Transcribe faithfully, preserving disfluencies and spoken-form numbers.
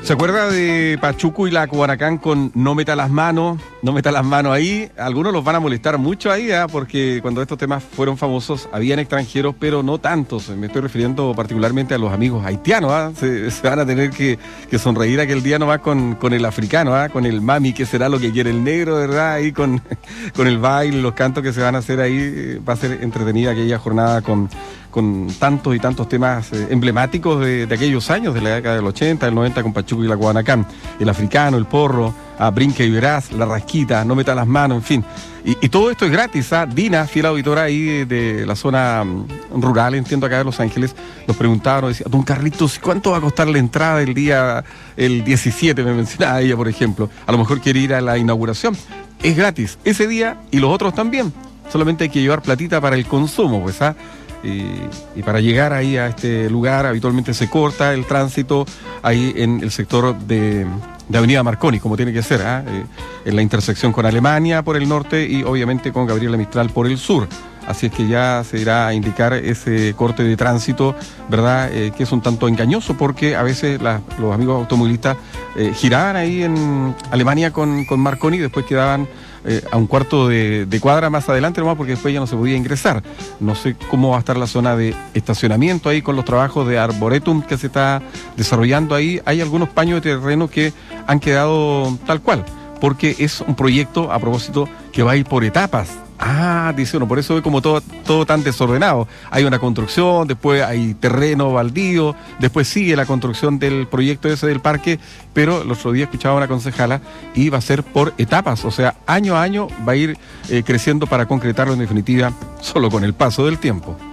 ¿Se acuerda de Pachuco y la Kubanacan con no meta las manos? No meta las manos ahí. Algunos los van a molestar mucho ahí, ¿eh? Porque cuando estos temas fueron famosos, habían extranjeros, pero no tantos. Me estoy refiriendo particularmente a los amigos haitianos, ¿eh? Se, se van a tener que, que sonreír aquel día nomás con, con el africano, ¿eh? Con el mami, que será lo que quiere el negro, ¿verdad? Ahí con, con el baile, los cantos que se van a hacer ahí. Va a ser entretenida aquella jornada con... con tantos y tantos temas eh, emblemáticos de, de aquellos años, de la década del ochenta, del noventa, con Pachuco y la Kubanacan. El africano, el porro, ah, brinca y verás, la rasquita, no meta las manos, en fin. Y, y todo esto es gratis, ¿ah? Dina, fiel auditora ahí de, de la zona um, rural, entiendo acá de Los Ángeles, nos preguntaban, nos decía, don Carlitos, ¿cuánto va a costar la entrada el día, el diecisiete? Me mencionaba ella, por ejemplo. A lo mejor quiere ir a la inauguración. Es gratis, ese día y los otros también. Solamente hay que llevar platita para el consumo, pues, ¿ah? Y, y para llegar ahí a este lugar habitualmente se corta el tránsito ahí en el sector de, de Avenida Marconi, como tiene que ser, ¿eh? Eh, en la intersección con Alemania por el norte y obviamente con Gabriela Mistral por el sur. Así es que ya se irá a indicar ese corte de tránsito, ¿verdad? Eh, que es un tanto engañoso porque a veces la, los amigos automovilistas eh, giraban ahí en Alemania con, con Marconi y después quedaban eh, a un cuarto de, de cuadra más adelante nomás porque después ya no se podía ingresar. No sé cómo va a estar la zona de estacionamiento ahí con los trabajos de arboretum que se está desarrollando ahí. Hay algunos paños de terreno que han quedado tal cual, porque es un proyecto, a propósito, que va a ir por etapas. Ah, dice uno, por eso ve como todo, todo tan desordenado. Hay una construcción, después hay terreno baldío, después sigue la construcción del proyecto ese del parque, pero el otro día escuchaba a una concejala y va a ser por etapas, o sea, año a año va a ir eh, creciendo para concretarlo en definitiva solo con el paso del tiempo.